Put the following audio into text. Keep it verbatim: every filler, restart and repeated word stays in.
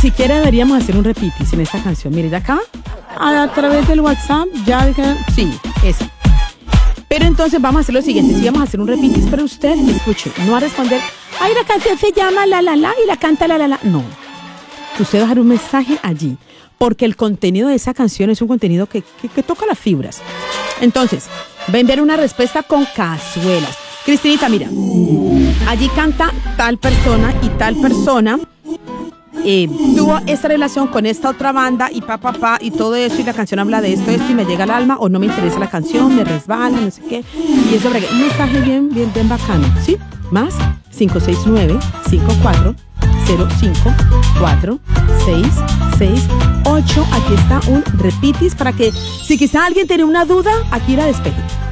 Si quiere deberíamos hacer un repitis en esta canción. Mire, ya acá, a través del WhatsApp, ya dije, sí, esa. Pero entonces vamos a hacer lo siguiente, sí vamos a hacer un repitis, pero usted, escuche, no va a responder, ay, la canción se llama La La La y la canta La La La. No, usted va a dejar un mensaje allí, porque el contenido de esa canción es un contenido que, que, que toca las fibras. Entonces, va a enviar una respuesta con cazuelas. Cristinita, mira, allí canta tal persona y tal persona eh, tuvo esta relación con esta otra banda y pa, pa, pa, y todo eso, y la canción habla de esto, esto, y me llega al alma, o no me interesa la canción, me resbala, no sé qué, y es sobre un mensaje bien, bien, bien bacano, ¿sí? Más cinco seis nueve, cinco cuatro cero cinco, cuatro seis seis ocho. Aquí está un repitis para que si quizá alguien tiene una duda, aquí la despeje.